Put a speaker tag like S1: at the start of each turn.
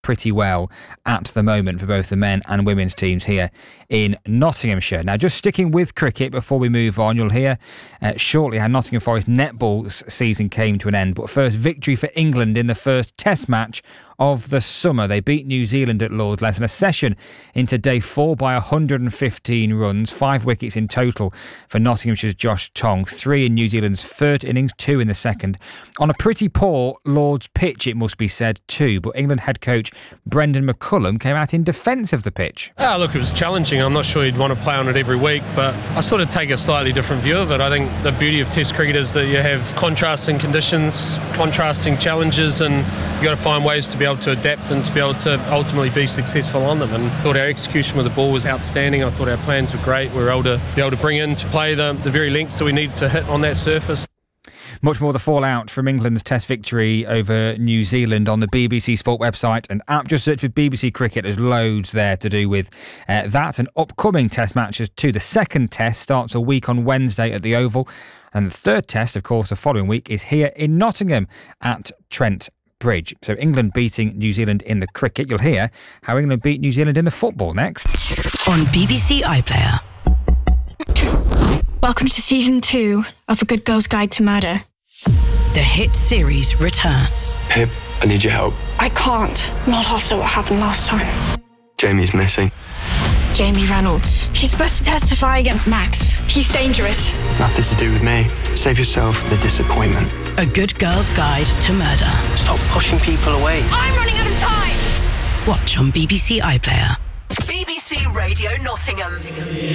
S1: pretty well at the moment for both the men and women's teams here in Nottinghamshire. Now, just sticking with cricket before we move on, you'll hear shortly how Nottingham Forest netball's season came to an end. But first, victory for England in the first Test match of the summer. They beat New Zealand at Lord's Lesson, a session into day 4 by 115 runs, 5 wickets in total for Nottinghamshire's Josh Tonks, 3 in New Zealand's third innings, 2 in the second. On a pretty poor Lord's pitch, it must be said too, but England head coach Brendan McCullum came out in defence of the pitch.
S2: Look, it was challenging. I'm not sure you'd want to play on it every week, but I sort of take a slightly different view of it. I think the beauty of Test cricket is that you have contrasting conditions, contrasting challenges, and you've got to find ways to be able to adapt and to be able to ultimately be successful on them. And I thought our execution with the ball was outstanding. I thought our plans were great. We were able to bring into play the very lengths that we needed to hit on that surface.
S1: Much more the fallout from England's Test victory over New Zealand on the BBC Sport website and app. Just search for BBC Cricket. There's loads there to do with that and upcoming Test matches too. The second Test starts a week on Wednesday at the Oval, and the third Test, of course, the following week is here in Nottingham at Trent Bridge. So England beating New Zealand in the cricket. You'll hear how England beat New Zealand in the football next.
S3: On BBC iPlayer.
S4: Welcome to Season 2 of A Good Girl's Guide to Murder.
S3: The hit series returns.
S5: Pip, I need your help.
S4: I can't. Not after what happened last time.
S5: Jamie's missing.
S4: Jamie Reynolds. He's supposed to testify against Max. He's dangerous.
S5: Nothing to do with me. Save yourself the disappointment.
S3: A Good Girl's Guide to Murder.
S5: Stop pushing people away.
S4: I'm running out of time!
S3: Watch on BBC iPlayer.
S6: BBC Radio Nottingham.